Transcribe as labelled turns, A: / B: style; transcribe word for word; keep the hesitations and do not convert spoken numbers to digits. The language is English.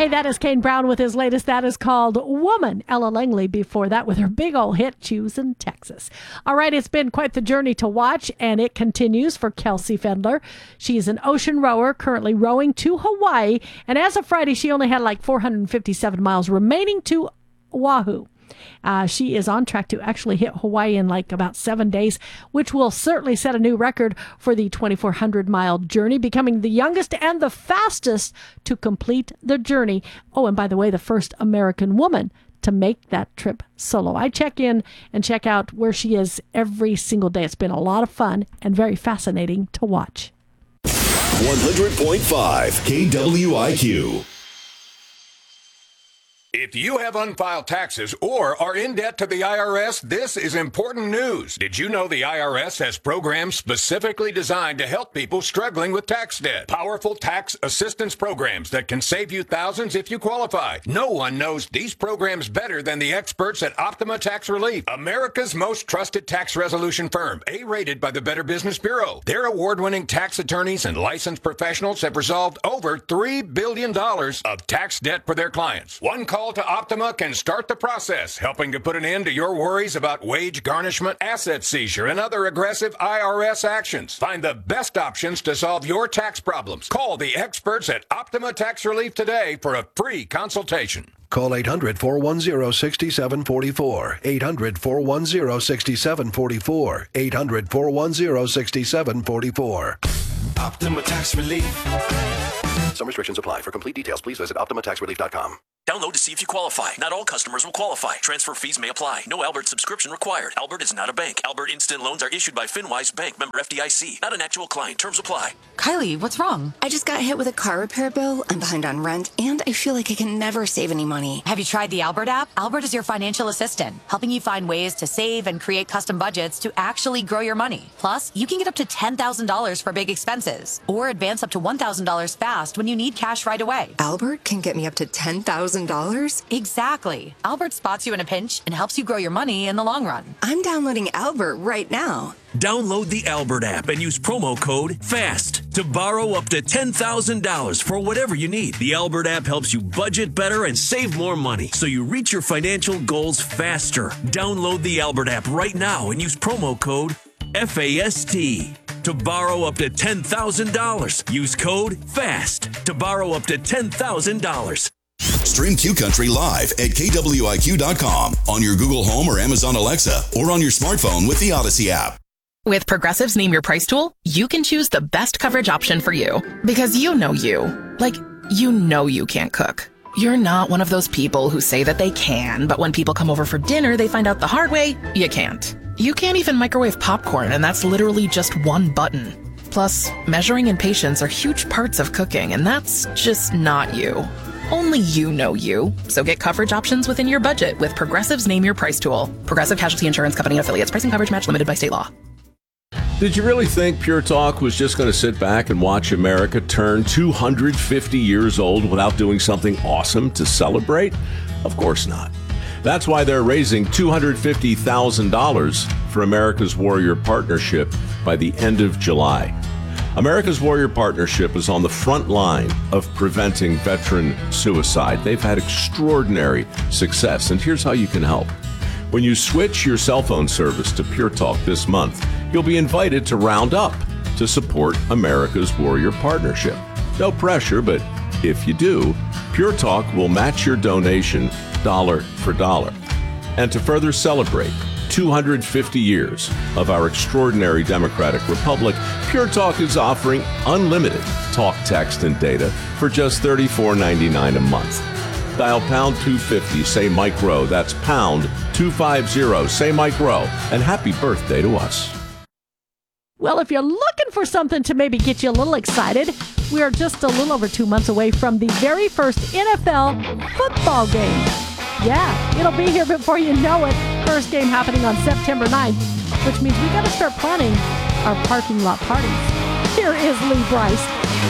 A: Hey, that is Kane Brown with his latest. That is called Woman. Ella Langley before that with her big old hit, Choosing Texas. All right, it's been quite the journey to watch, and it continues for Kelsey Fendler. She's an ocean rower currently rowing to Hawaii, and as of Friday, she only had like four hundred fifty-seven miles remaining to Oahu. Uh, she is on track to actually hit Hawaii in like about seven days, which will certainly set a new record for the twenty-four hundred mile journey, becoming the youngest and the fastest to complete the journey. Oh, and by the way, the first American woman to make that trip solo. I check in and check out where she is every single day. It's been a lot of fun and very fascinating to watch.
B: one hundred point five K W I Q.
C: If you have unfiled taxes or are in debt to the I R S, this is important news. Did you know the I R S has programs specifically designed to help people struggling with tax debt? Powerful tax assistance programs that can save you thousands if you qualify. No one knows these programs better than the experts at Optima Tax Relief, America's most trusted tax resolution firm, A-rated by the Better Business Bureau. Their award-winning tax attorneys and licensed professionals have resolved over three billion dollars of tax debt for their clients. One call to Optima can start the process, helping to put an end to your worries about wage garnishment, asset seizure, and other aggressive I R S actions. Find the best options to solve your tax problems. Call the experts at Optima Tax Relief today for a free consultation.
D: Call eight hundred, four one zero, six seven four four. eight hundred, four one zero, six seven four four. eight hundred, four one zero, six seven four four.
B: Optima Tax Relief.
D: Some restrictions apply. For complete details, please visit optima tax relief dot com.
E: Download to see if you qualify. Not all customers will qualify. Transfer fees may apply. No Albert subscription required. Albert is not a bank. Albert Instant Loans are issued by FinWise Bank, member F D I C. Not an actual client. Terms apply.
F: Kylie, what's wrong?
G: I just got hit with a car repair bill. I'm behind on rent, and I feel like I can never save any money.
F: Have you tried the Albert app? Albert is your financial assistant, helping you find ways to save and create custom budgets to actually grow your money. Plus, you can get up to ten thousand dollars for big expenses, or advance up to one thousand dollars fast when you need cash right away.
G: Albert can get me up to ten thousand dollars?
F: Exactly. Albert spots you in a pinch and helps you grow your money in the long run.
G: I'm downloading Albert right now.
E: Download the Albert app and use promo code FAST to borrow up to ten thousand dollars for whatever you need. The Albert app helps you budget better and save more money so you reach your financial goals faster. Download the Albert app right now and use promo code FAST to borrow up to ten thousand dollars. Use code FAST to borrow up to ten thousand dollars.
B: Stream Q Country live at K W I Q dot com on your Google Home or Amazon Alexa or on your smartphone with the Odyssey app.
H: With Progressive's Name Your Price tool, you can choose the best coverage option for you. Because you know you. Like, you know you can't cook. You're not one of those people who say that they can, but when people come over for dinner, they find out the hard way, you can't. You can't even microwave popcorn, and that's literally just one button. Plus, measuring and patience are huge parts of cooking, and that's just not you. Only you know you. So get coverage options within your budget with Progressive's Name Your Price tool. Progressive Casualty Insurance Company and affiliates. Pricing coverage match limited by state law.
I: Did you really think Pure Talk was just going to sit back and watch America turn two hundred fifty years old without doing something awesome to celebrate? Of course not. That's why they're raising two hundred fifty thousand dollars for America's Warrior Partnership by the end of July. America's Warrior Partnership is on the front line of preventing veteran suicide. They've had extraordinary success, and here's how you can help. When you switch your cell phone service to Pure Talk this month, you'll be invited to round up to support America's Warrior Partnership. No pressure, but if you do, Pure Talk will match your donation dollar for dollar. And to further celebrate two hundred fifty years of our extraordinary democratic republic, Pure Talk is offering unlimited talk, text, and data for just thirty-four ninety-nine a month. Dial pound two fifty, say Mike Rowe. That's pound two fifty, say Mike Rowe. And happy birthday to us.
A: Well, if you're looking for something to maybe get you a little excited, we are just a little over two months away from the very first N F L football game. Yeah, it'll be here before you know it. First game happening on September ninth, which means we got to start planning our parking lot parties. Here is Lee Bryce